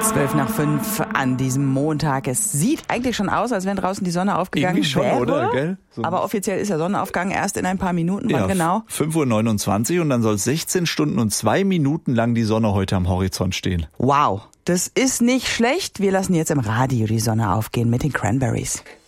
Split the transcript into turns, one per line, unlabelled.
5:12 an diesem Montag. Es sieht eigentlich schon aus, als wenn draußen die Sonne aufgegangen
schon,
wäre.
Oder, gell? So.
Aber offiziell ist der Sonnenaufgang erst in ein paar Minuten. Wann genau?
5:29 Uhr und dann soll 16 Stunden und 2 Minuten lang die Sonne heute am Horizont stehen.
Wow, das ist nicht schlecht. Wir lassen jetzt im Radio die Sonne aufgehen mit den Cranberries.